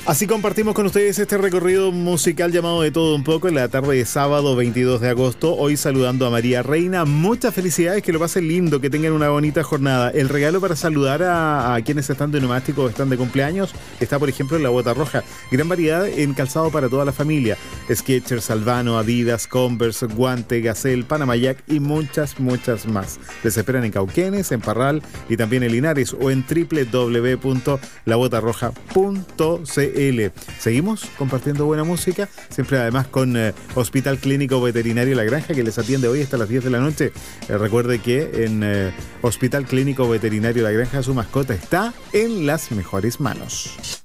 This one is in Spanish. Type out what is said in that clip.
Así compartimos con ustedes este recorrido musical llamado De Todo Un Poco en la tarde de sábado 22 de agosto. Hoy saludando a María Reina. Muchas felicidades, que lo pasen lindo, que tengan una bonita jornada. El regalo para saludar a quienes están de neumático o están de cumpleaños está, por ejemplo, en la Bota Roja. Gran variedad en calzado para toda la familia. Skechers, Albano, Adidas, Converse, Guante, Gazelle, Panamayac y muchas más. Les esperan en Cauquenes, en Parral y también en Linares o en www.labotarroja.cl. Seguimos compartiendo buena música, siempre además con Hospital Clínico Veterinario La Granja, que les atiende hoy hasta las 10 de la noche. Recuerde que en Hospital Clínico Veterinario La Granja su mascota está en las mejores manos.